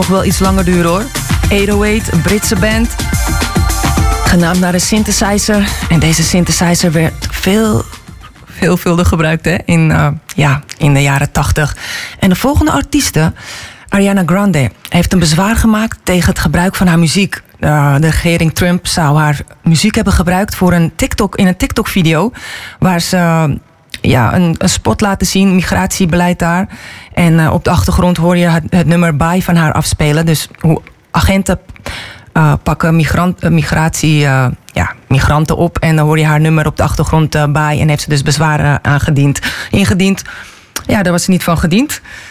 nog wel iets langer duren hoor. 808, een Britse band. Genaamd naar een synthesizer. En deze synthesizer werd veelvuldig gebruikt hè? In de jaren 80. En de volgende artieste, Ariana Grande, heeft een bezwaar gemaakt tegen het gebruik van haar muziek. De regering Trump zou haar muziek hebben gebruikt voor in een TikTok-video. Waar ze een spot laten zien, migratiebeleid daar. En op de achtergrond hoor je het nummer Bye van haar afspelen. Dus hoe agenten pakken migranten op. En dan hoor je haar nummer op de achtergrond Bye. En heeft ze dus bezwaren ingediend. Ja, daar was ze niet van gediend.